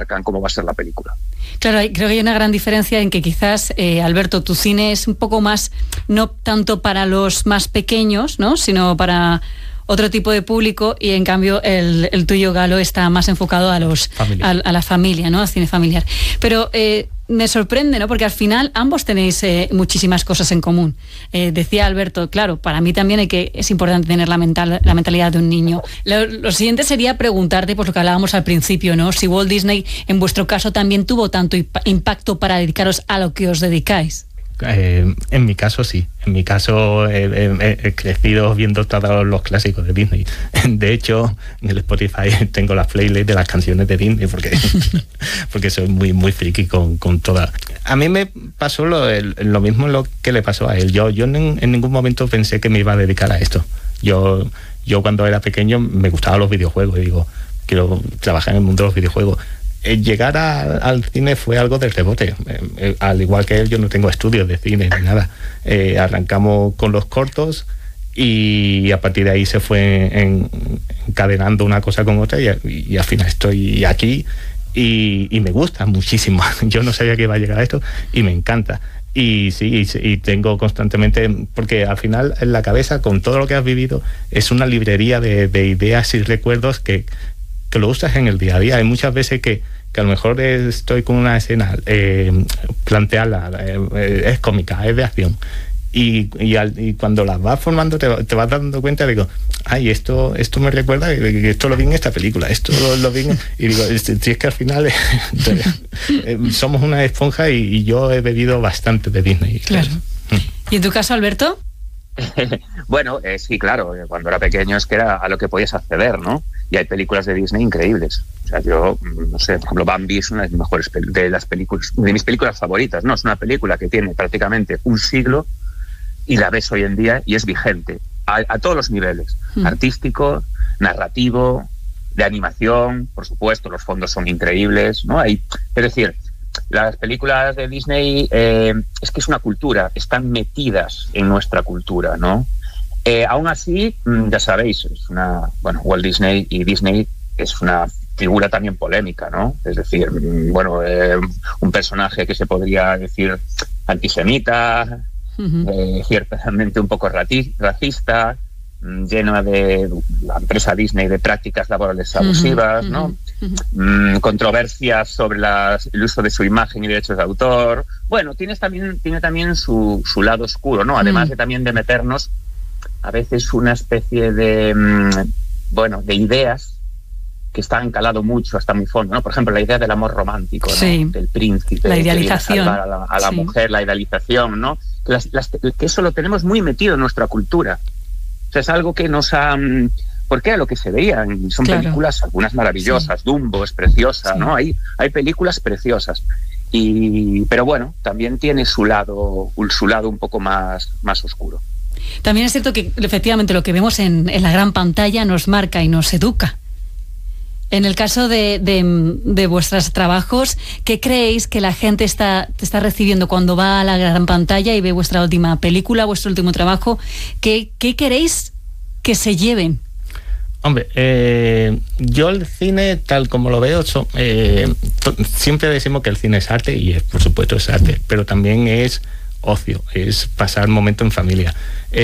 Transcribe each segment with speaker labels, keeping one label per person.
Speaker 1: marcan cómo va a ser la película.
Speaker 2: Claro, creo que hay una gran diferencia en que quizás, Alberto, tu cine es un poco más, no tanto para los más pequeños, ¿no?, sino para otro tipo de público, y en cambio el tuyo, Galo, está más enfocado a la familia, ¿no?, al cine familiar. Pero me sorprende, ¿no?, porque al final ambos tenéis muchísimas cosas en común. Decía Alberto, claro, para mí también es importante tener la mentalidad de un niño. Lo siguiente sería preguntarte, pues lo que hablábamos al principio, ¿no?, si Walt Disney en vuestro caso también tuvo tanto impacto para dedicaros a lo que os dedicáis.
Speaker 3: En mi caso sí, en mi caso he crecido viendo todos los clásicos de Disney. De hecho, en el Spotify tengo la playlist de las canciones de Disney porque soy muy muy friki con todas. A mí me pasó lo mismo lo que le pasó a él. Yo en ningún momento pensé que me iba a dedicar a esto. Yo cuando era pequeño me gustaban los videojuegos y digo, quiero trabajar en el mundo de los videojuegos. Llegar al cine fue algo del rebote. Al igual que él, yo no tengo estudios de cine ni nada. Arrancamos con los cortos y a partir de ahí se fue encadenando una cosa con otra y al final estoy aquí y me gusta muchísimo. Yo no sabía que iba a llegar a esto y me encanta. Y sí, y tengo constantemente, porque al final en la cabeza, con todo lo que has vivido, es una librería de ideas y recuerdos que lo usas en el día a día. Hay muchas veces que a lo mejor estoy con una escena, plantearla, es cómica, es de acción, y cuando las vas formando te vas dando cuenta, digo, ay, esto me recuerda que esto lo vi en esta película, esto lo vi y digo, si es que al final somos una esponja y yo he bebido bastante de Disney.
Speaker 2: Claro. ¿Y en tu caso, Alberto?
Speaker 1: Bueno, sí, claro, cuando era pequeño es que era a lo que podías acceder, ¿no? Y hay películas de Disney increíbles. O sea, yo, no sé, por ejemplo, Bambi es una de las mejores de mis películas favoritas, ¿no? Es una película que tiene prácticamente un siglo y la ves hoy en día y es vigente a todos los niveles, artístico, narrativo, de animación, por supuesto, los fondos son increíbles, ¿no? Es decir, las películas de Disney es que es una cultura, están metidas en nuestra cultura, ¿no? Aún así, ya sabéis, Walt Disney y Disney es una figura también polémica, ¿no? Es decir, un personaje que se podría decir antisemita, ciertamente un poco racista, llena de la empresa Disney de prácticas laborales abusivas, ¿no? Controversias sobre el uso de su imagen y derechos de autor. Bueno, tiene también su lado oscuro, ¿no? Además de también de meternos a veces una especie de ideas que están calado mucho hasta muy fondo, ¿no? Por ejemplo, la idea del amor romántico, ¿no? Sí. Del príncipe,
Speaker 2: la idealización,
Speaker 1: que viene a salvar a la mujer, la idealización, ¿no? Que eso lo tenemos muy metido en nuestra cultura. O sea, es algo que nos ha... Porque era lo que se veían, son películas, algunas maravillosas, Dumbo es preciosa, ¿no? Hay películas preciosas. Pero bueno, también tiene su lado un poco más oscuro.
Speaker 2: También es cierto que efectivamente lo que vemos en la gran pantalla nos marca y nos educa. En el caso de vuestros trabajos, ¿qué creéis que la gente está recibiendo cuando va a la gran pantalla y ve vuestra última película, vuestro último trabajo? ¿Qué queréis que se lleven?
Speaker 3: Hombre, yo el cine, tal como lo veo, siempre decimos que el cine es arte y por supuesto es arte, pero también es ocio, es pasar momentos en familia.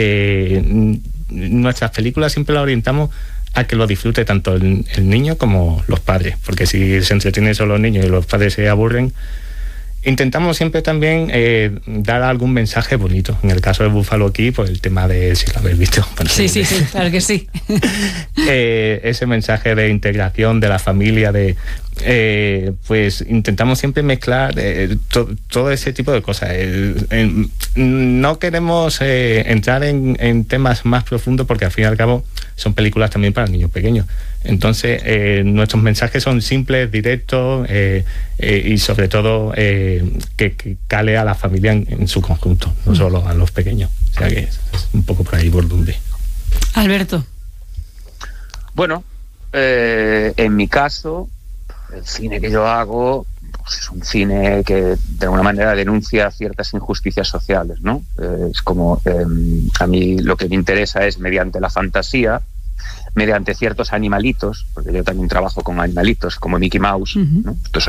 Speaker 3: Nuestras películas siempre las orientamos a que lo disfrute tanto el niño como los padres, porque si se entretienen solo los niños y los padres se aburren, intentamos siempre también dar algún mensaje bonito. En el caso de Buffalo Key, pues el tema de, si lo habéis visto, bueno,
Speaker 2: sí, claro que sí.
Speaker 3: Ese mensaje de integración de la familia, pues intentamos siempre mezclar todo ese tipo de cosas. No queremos entrar en temas más profundos porque al fin y al cabo son películas también para niños pequeños. Entonces nuestros mensajes son simples, directos y sobre todo que cale a la familia en su conjunto, no solo a los pequeños. O sea que es un poco por ahí por donde.
Speaker 2: Alberto.
Speaker 1: Bueno, en mi caso, el cine que yo hago pues es un cine que de alguna manera denuncia ciertas injusticias sociales, ¿no? Es como a mí lo que me interesa es mediante la fantasía, mediante ciertos animalitos, porque yo también trabajo con animalitos como Mickey Mouse, ¿no?